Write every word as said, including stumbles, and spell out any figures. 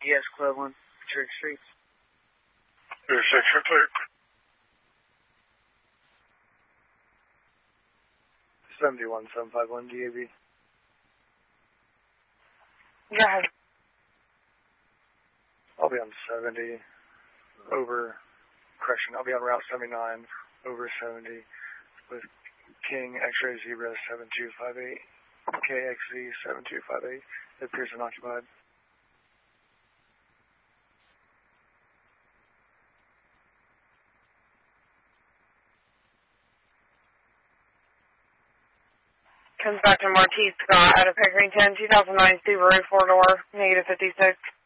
Yes, Club one, Church Street. Your section clerk. seventy-one seven five one D A B. Go ahead. I'll be on seventy, over, correction, I'll be on Route seventy-nine, over seventy, with King X-Ray Zebra seven two five eight, K X Z seven two five eight. It appears unoccupied. Comes back to Marquise Scott out of Pickerington, two thousand nine Subaru four-door, negative fifty-six.